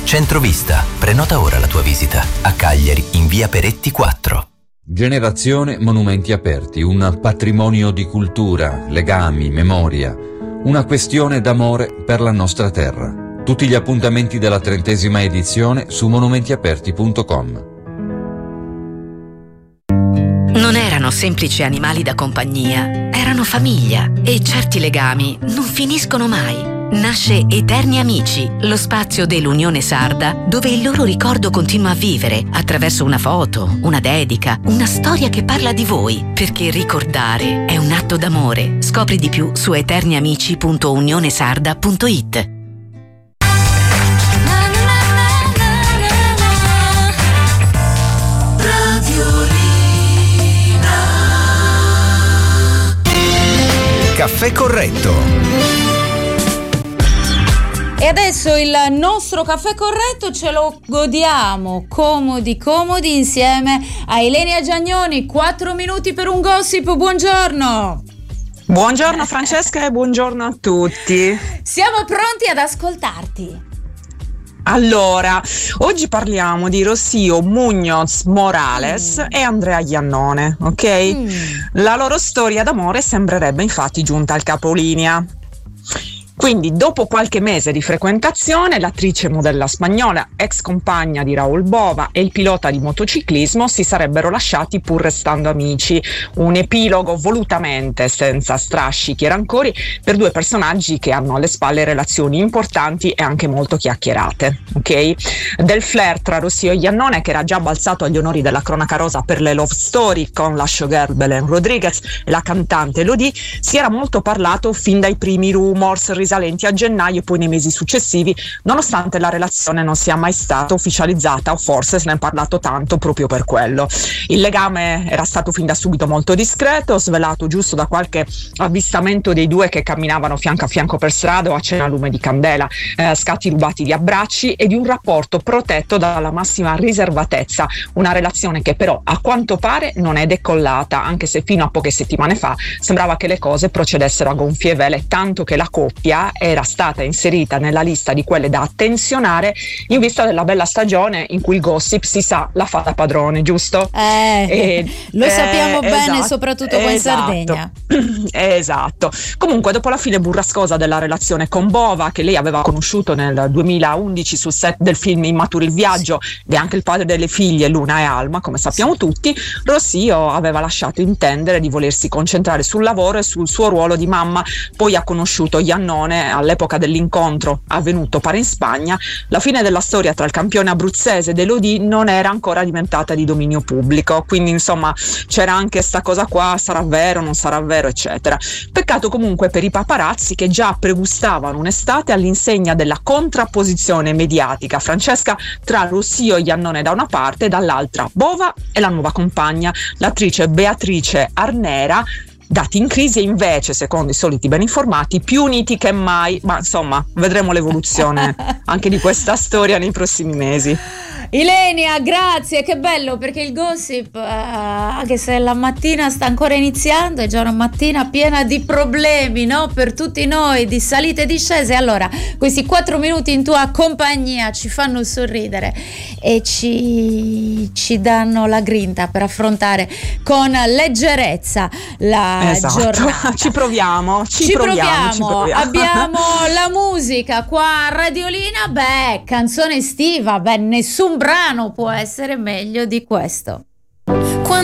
Centrovista. Prenota ora la tua visita. A Cagliari, in via Peretti 4. Generazione Monumenti Aperti, un patrimonio di cultura, legami, memoria, una questione d'amore per la nostra terra. Tutti gli appuntamenti della 30ª edizione su monumentiaperti.com. Non erano semplici animali da compagnia, erano famiglia e certi legami non finiscono mai. Nasce Eterni Amici, lo spazio dell'Unione Sarda dove il loro ricordo continua a vivere attraverso una foto, una dedica, una storia che parla di voi, perché ricordare è un atto d'amore. Scopri di più su eterniamici.unionesarda.it. Caffè corretto. E adesso il nostro caffè corretto ce lo godiamo comodi insieme a Ilenia Giagnoni. 4 minuti per un gossip. Buongiorno. Buongiorno Francesca e buongiorno a tutti. Siamo pronti ad ascoltarti. Allora, oggi parliamo di Rocío Muñoz Morales e Andrea Iannone, ok? La loro storia d'amore sembrerebbe infatti giunta al capolinea. Quindi, dopo qualche mese di frequentazione, l'attrice modella spagnola, ex compagna di Raúl Bova, e il pilota di motociclismo si sarebbero lasciati pur restando amici. Un epilogo volutamente senza strascichi e rancori per due personaggi che hanno alle spalle relazioni importanti e anche molto chiacchierate. Ok? Del flirt tra Rocío e Iannone, che era già balzato agli onori della cronaca rosa per le love story con la showgirl Belén Rodríguez e la cantante Elodie, si era molto parlato fin dai primi rumors risalenti a gennaio e poi nei mesi successivi, nonostante la relazione non sia mai stata ufficializzata, o forse se ne è parlato tanto proprio per quello. Il legame era stato fin da subito molto discreto, svelato giusto da qualche avvistamento dei due che camminavano fianco a fianco per strada o a cena a lume di candela, scatti rubati di abbracci e di un rapporto protetto dalla massima riservatezza, una relazione che però a quanto pare non è decollata, anche se fino a poche settimane fa sembrava che le cose procedessero a gonfie vele, tanto che la coppia era stata inserita nella lista di quelle da attenzionare in vista della bella stagione in cui il gossip, si sa, la fa da padrone, giusto? Lo sappiamo bene, esatto, soprattutto qua in Sardegna. Esatto. Comunque, dopo la fine burrascosa della relazione con Bova, che lei aveva conosciuto nel 2011 sul set del film Immaturi il viaggio, ed è anche il padre delle figlie Luna e Alma, come sappiamo tutti, Rocío aveva lasciato intendere di volersi concentrare sul lavoro e sul suo ruolo di mamma. Poi ha conosciuto Iannone all'epoca dell'incontro avvenuto pare in Spagna. La fine della storia tra il campione abruzzese ed Elodie non era ancora diventata di dominio pubblico, quindi insomma c'era anche sta cosa qua, sarà vero, non sarà vero, eccetera. Peccato comunque per i paparazzi che già pregustavano un'estate all'insegna della contrapposizione mediatica, Francesca, tra Rocío e Iannone da una parte e dall'altra Bova e la nuova compagna, l'attrice Beatrice Arnera, dati in crisi e invece, secondo i soliti ben informati, più uniti che mai. Ma insomma, vedremo l'evoluzione anche di questa storia nei prossimi mesi. Ilenia, grazie, che bello, perché il gossip, anche se la mattina sta ancora iniziando, è già una mattina piena di problemi, no? Per tutti noi, di salite e discese. Allora, questi 4 minuti in tua compagnia ci fanno sorridere e ci danno la grinta per affrontare con leggerezza la giornata. Ci proviamo. Abbiamo la musica qua a Radiolina, canzone estiva, nessun brano può essere meglio di questo.